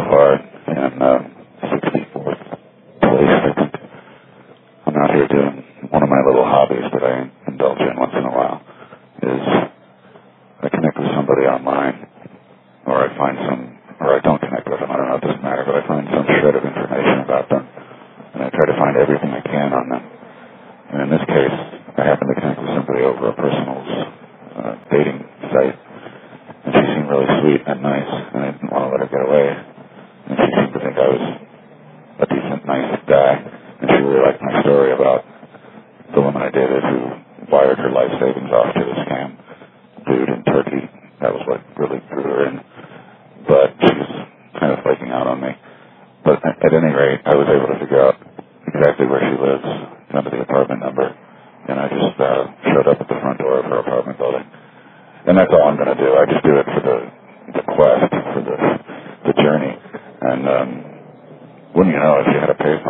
Boulevard in 64th Place, I think. I'm out here doing one of my little hobbies that I indulge in once in a while is I connect with somebody online, or I find some, or I don't connect with them, I don't know, it doesn't matter, but I find some shred of information about them, and I try to find everything I can on them. And in this case, I happened to connect with somebody over a personal dating site, and she seemed really sweet and nice, and I didn't want to let her get away. And she seemed to think I was a decent, nice guy, and she really liked my story about the woman I dated who wired her life savings off to the scam dude in Turkey. That was what really drew her in. But she was kind of flaking out on me. But at any rate, I was able to figure out exactly where she lives, under the apartment number, and I just showed up at the front door of her apartment building. And that's all I'm going to do. I just do it for the quest, for the journey. And wouldn't you know, if you had a payphone